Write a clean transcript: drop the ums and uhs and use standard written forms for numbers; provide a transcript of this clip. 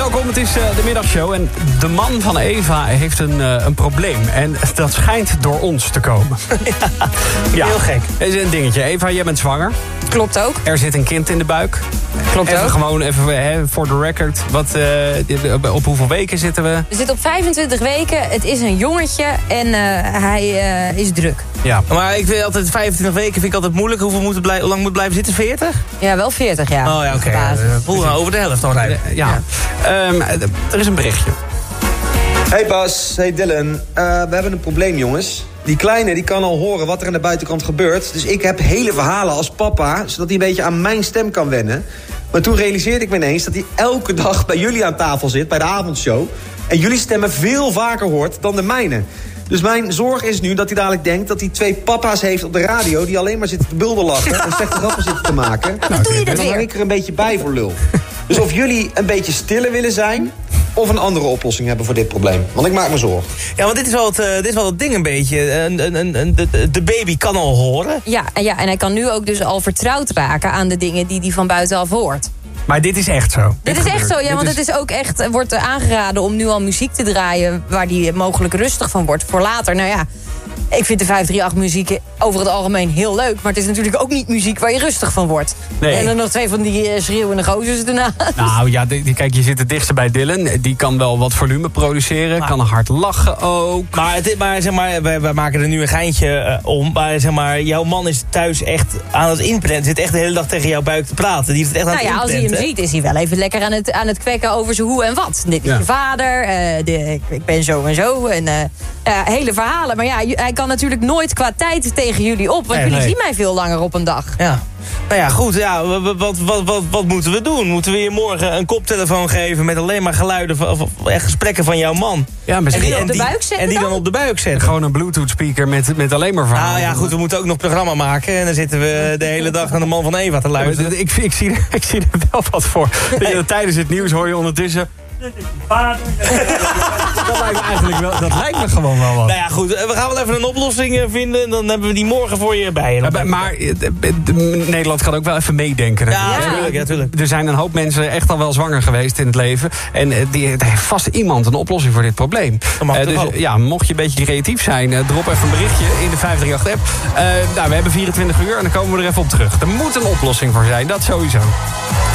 welkom, het is de middagshow. En de man van Eva heeft een probleem. En dat schijnt door ons te komen. Ja, heel gek. Het is een dingetje. Eva, jij bent zwanger. Klopt ook. Er zit een kind in de buik. Klopt ook. Gewoon even voor de record. Op hoeveel weken zitten we? We zitten op 25 weken. Het is een jongetje en hij is druk. Ja. Maar ik vind altijd 25 weken vind ik altijd moeilijk. Hoe lang moet blijven zitten? 40? Ja, wel 40 jaar. Oh ja, oké. Over de helft dan eigenlijk. Ja. Er is een berichtje. Hey Bas, hey Dylan. We hebben een probleem, jongens. Die kleine die kan al horen wat er aan de buitenkant gebeurt. Dus ik heb hele verhalen als papa, zodat hij een beetje aan mijn stem kan wennen. Maar toen realiseerde ik me ineens dat hij elke dag bij jullie aan tafel zit, bij de avondshow. En jullie stemmen veel vaker hoort dan de mijne. Dus mijn zorg is nu dat hij dadelijk denkt dat hij 2 papa's heeft op de radio die alleen maar zitten te bulderlachen en slechte grappen zitten te maken. Dan doe je dat en dan hang weer. ik er een beetje bij voor lul. Dus of jullie een beetje stiller willen zijn of een andere oplossing hebben voor dit probleem. Want ik maak me zorgen. Ja, want dit is wel het ding een beetje. De baby kan al horen. Ja, en hij kan nu ook dus al vertrouwd raken aan de dingen die hij van buitenaf hoort. Maar dit is echt zo. Dit is echt zo, ja, want het is ook echt, wordt aangeraden om nu al muziek te draaien waar hij mogelijk rustig van wordt voor later. Nou ja, ik vind de 538-muziek over het algemeen heel leuk, maar het is natuurlijk ook niet muziek waar je rustig van wordt. Nee. En dan nog 2 van die schreeuwende gozers ernaast. Nou ja, kijk, je zit het dichtst bij Dylan. Die kan wel wat volume produceren, kan hard lachen ook. Maar zeg maar, wij maken er nu een geintje om. Maar zeg maar, jouw man is thuis echt aan het inprenten. Zit echt de hele dag tegen jouw buik te praten. Die is het echt aan het Nou ja, als hij inprenten. hem ziet, is hij wel even lekker aan het kwekken over zijn hoe en wat. Dit is je vader, ik ben zo en zo. En hele verhalen. Maar ja, hij kan natuurlijk nooit qua tijd tegen jullie op. Want jullie zien mij veel langer op een dag. Ja. Nou ja, goed. Ja, wat moeten we doen? Moeten we je morgen een koptelefoon geven met alleen maar geluiden van gesprekken van jouw man? Ja, En die op de buik zetten En die dan op de buik zetten. Gewoon een Bluetooth speaker met alleen maar verhalen. Nou ja, goed, we moeten ook nog een programma maken. En dan zitten we de hele dag naar de man van Eva te luisteren. Ik zie er wel wat voor. Tijdens het nieuws hoor je ondertussen... Dat lijkt me eigenlijk wel. Dat lijkt me gewoon wel wat. Nou ja, goed. We gaan wel even een oplossing vinden. En dan hebben we die morgen voor je bij je. Maar Nederland kan ook wel even meedenken. Ja, natuurlijk. Er zijn een hoop mensen echt al wel zwanger geweest in het leven. En er heeft vast iemand een oplossing voor dit probleem. Dus ja, mocht je een beetje creatief zijn, drop even een berichtje in de 538-app. We hebben 24 uur en dan komen we er even op terug. Er moet een oplossing voor zijn, dat sowieso.